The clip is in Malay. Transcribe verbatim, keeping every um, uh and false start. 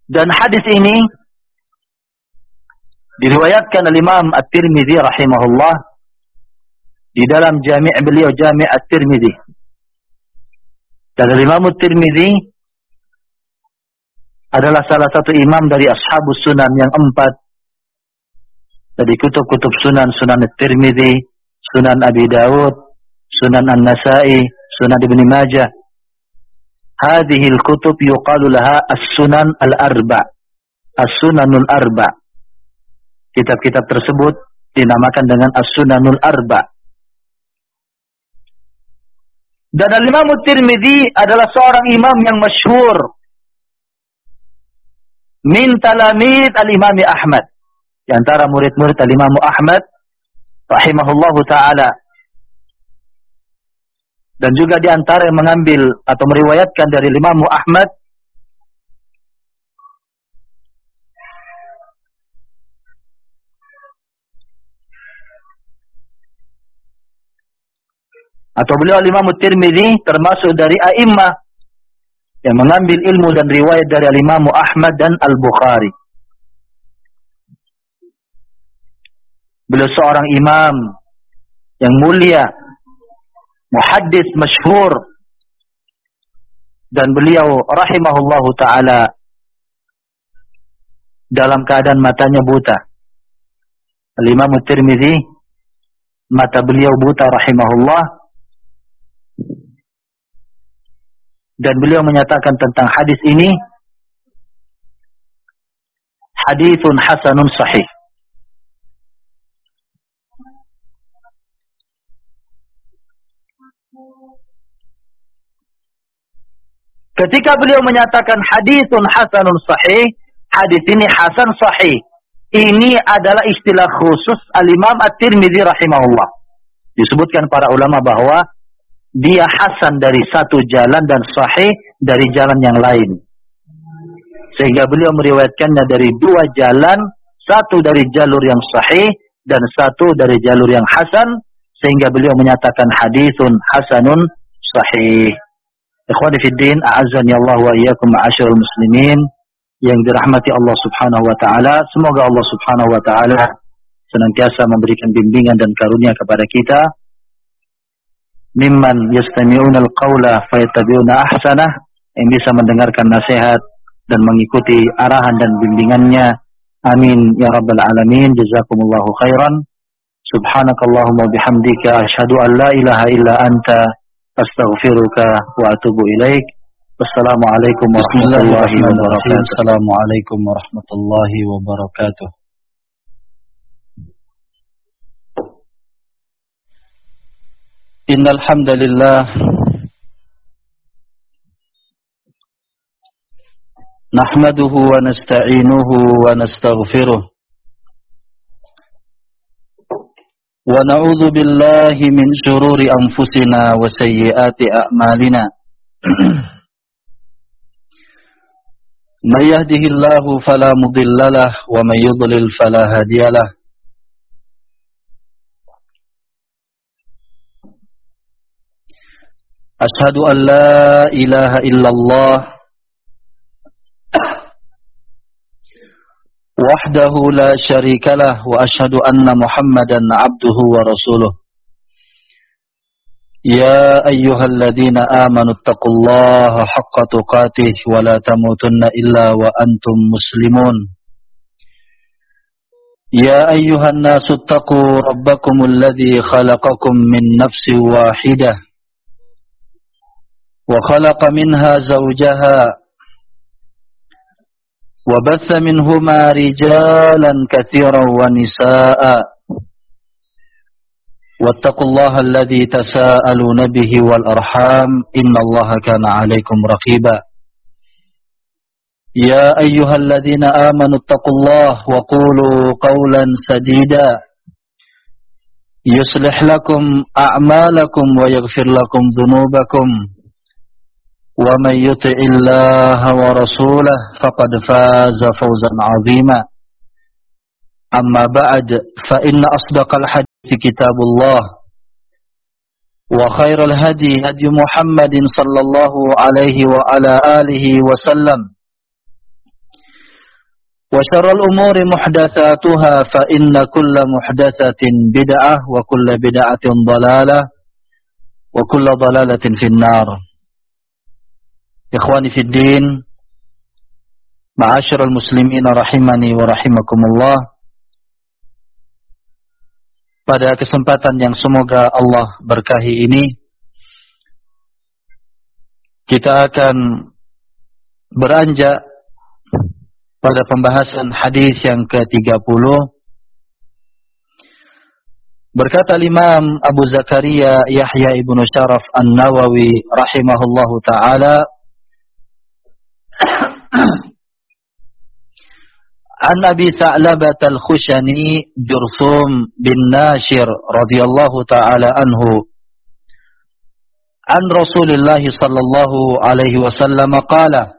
Dan hadis ini diriwayatkan oleh Imam At-Tirmidzi rahimahullah di dalam jami' beliau, Jami' At-Tirmidzi. Dan Imam At-Tirmidzi adalah salah satu imam dari ashabus sunan yang empat dari kutub-kutub sunan, Sunan At-Tirmidzi, Sunan Abi Dawud, Sunan An-Nasa'i, Sunan Ibn Majah. Hadhil kutub yuqalu laha as-sunan al-arba', as-sunanul arba'. Kitab-kitab tersebut dinamakan dengan as-sunanul arba'. Dan Al-Imam At-Tirmidzi adalah seorang imam yang masyhur min talamid Al-Imam Ahmad, di antara murid-murid Al-Imam Ahmad rahimahullahu ta'ala. Dan juga di antara yang mengambil atau meriwayatkan dari Imam Ahmad atau beliau Imam At-Tirmidzi termasuk dari a'immah yang mengambil ilmu dan riwayat dari Imam Ahmad dan Al-Bukhari. Beliau seorang imam yang mulia, muhaddis masyhur, dan beliau rahimahullahu ta'ala dalam keadaan matanya buta. Al-Imam At-Tirmidzi, mata beliau buta rahimahullah, dan beliau menyatakan tentang hadis ini, hadithun hasanun sahih. Ketika beliau menyatakan hadithun hasanun sahih, hadis ini hasan sahih, ini adalah istilah khusus Al-Imam At-Tirmidzi rahimahullah. Disebutkan para ulama bahwa dia hasan dari satu jalan dan sahih dari jalan yang lain. Sehingga beliau meriwayatkannya dari dua jalan, satu dari jalur yang sahih dan satu dari jalur yang hasan, sehingga beliau menyatakan hadithun hasanun sahih. Ikhwani fiddin, a'azzani Allah wa iyyakum ma'asyiral muslimin yang dirahmati Allah Subhanahu wa taala. Semoga Allah Subhanahu wa taala senantiasa memberikan bimbingan dan karunia kepada kita. Mimman yastami'una al-qawla fayattabi'una ahsanah, yang bisa mendengarkan nasihat dan mengikuti arahan dan bimbingannya. Amin ya rabbal alamin. Jazakumullahu khairan. Subhanakallahumma bihamdika asyhadu an la ilaha illa anta astaghfiruka wa atubu ilaik. Wassalamualaikum warahmatullahi wabarakatuh. Assalamualaikum warahmatullahi wabarakatuh. Innal hamdalillah nahmaduhu wa nasta'inuhu wa nastaghfiruh wa na'udzu billahi min shururi anfusina wa sayyiati a'malina. May yahdihillahu fala mudilla lahu wa may yudlil fala hadiya lahu. Ashhadu an la ilaha illallah wahdahu la syarika lah wa ashhadu anna Muhammadan abduhu wa rasuluh. Ya ayyuhalladzina amanu taqullaha haqqa tuqatih wa la tamutunna illa wa antum muslimun. Ya ayyuhan nasu taqu rabbakumul ladzi khalaqakum min nafsin wahidah wa khalaqa minha zawjaha wa batha minhuma rijalan katsiran wa nisaa'a wattaqullaha alladzi tasaaluna bihi wal arham innallaha kana 'alaikum raqiba. Ya ayyuhalladzina amanu taqullaha wa qulu qawlan sadida yuslih lakum a'malakum wa yaghfir lakum dhunubakum. Wa may yuti'illaha wa rasulahu faqad faza fawzan 'azima. Amma ba'd, fa inna asdaqal hadithi kitabullah wa khairal hadi hadi Muhammadin sallallahu alaihi wa ala alihi wa sallam وشر الأمور محدثاتها فإن كل محدثة بدعة وكل بدعة ضلالة وكل ضلالة في النار. إخواني في الدين, معاشر المسلمين rahimani wa rahimakumullah. Pada kesempatan yang semoga Allah berkahi ini, kita akan beranjak pada pembahasan hadis yang ke tiga puluh. Berkata Imam Abu Zakaria Yahya ibnu Sharaf An-Nawawi rahimahullahu ta'ala, An Abi Sa'labah Al-Khushani Jurthum bin Nashir radhiyallahu ta'ala anhu, An Rasulillah sallallahu alaihi wasallam qala,